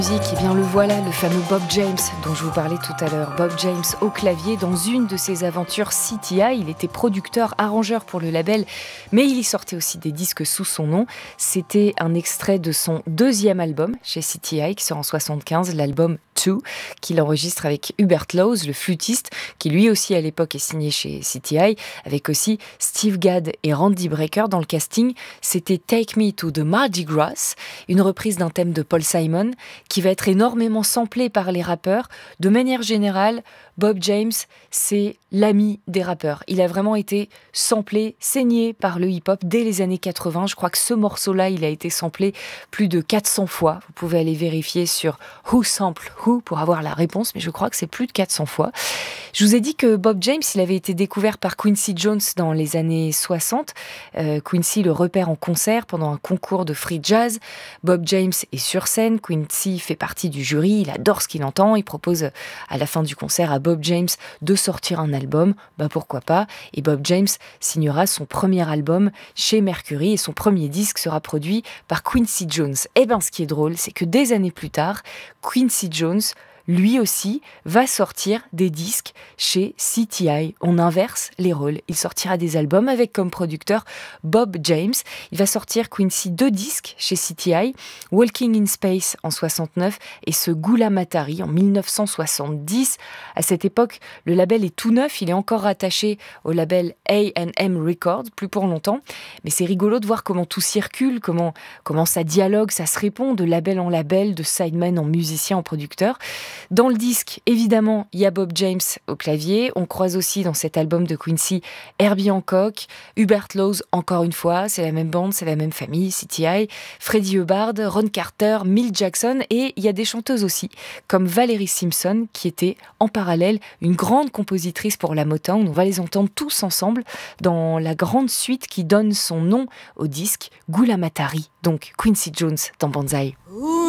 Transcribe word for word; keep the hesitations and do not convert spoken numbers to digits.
Musique, eh bien le voilà, le fameux Bob James dont je vous parlais tout à l'heure. Bob James au clavier dans une de ses aventures C T I. Il était producteur, arrangeur pour le label, mais il y sortait aussi des disques sous son nom. C'était un extrait de son deuxième album chez C T I qui sort en soixante-quinze, l'album Two, qu'il enregistre avec Hubert Laws, le flûtiste, qui lui aussi à l'époque est signé chez C T I, avec aussi Steve Gadd et Randy Brecker dans le casting. C'était Take Me to the Mardi Gras, une reprise d'un thème de Paul Simon, qui va être énormément samplé par les rappeurs. De manière générale, Bob James, c'est l'ami des rappeurs. Il a vraiment été samplé, saigné par le hip-hop dès les années quatre-vingts. Je crois que ce morceau-là, il a été samplé plus de quatre cents fois. Vous pouvez aller vérifier sur Who Sample Who pour avoir la réponse, mais je crois que c'est plus de quatre cents fois. Je vous ai dit que Bob James, il avait été découvert par Quincy Jones dans les années soixante. Euh, Quincy le repère en concert pendant un concours de free jazz. Bob James est sur scène, Quincy fait partie du jury, il adore ce qu'il entend, il propose à la fin du concert à Bob James de sortir un album, bah pourquoi pas, et Bob James signera son premier album chez Mercury et son premier disque sera produit par Quincy Jones. Et bien ce qui est drôle, c'est que des années plus tard, Quincy Jones lui aussi va sortir des disques chez C T I. On inverse les rôles. Il sortira des albums avec comme producteur Bob James. Il va sortir Quincy deux disques chez C T I, Walking in Space en soixante-neuf et ce Gula Matari en dix-neuf cent soixante-dix. À cette époque, le label est tout neuf. Il est encore rattaché au label A and M Records, plus pour longtemps. Mais c'est rigolo de voir comment tout circule, comment, comment ça dialogue, ça se répond de label en label, de sideman en musicien, en producteur. Dans le disque, évidemment, il y a Bob James au clavier. On croise aussi dans cet album de Quincy Herbie Hancock, Hubert Laws, encore une fois, c'est la même bande, c'est la même famille, C T I, Freddie Hubbard, Ron Carter, Milt Jackson, et il y a des chanteuses aussi, comme Valerie Simpson, qui était en parallèle une grande compositrice pour la Motown. On va les entendre tous ensemble dans la grande suite qui donne son nom au disque, Gula Matari, donc Quincy Jones dans Banzai. Ooh.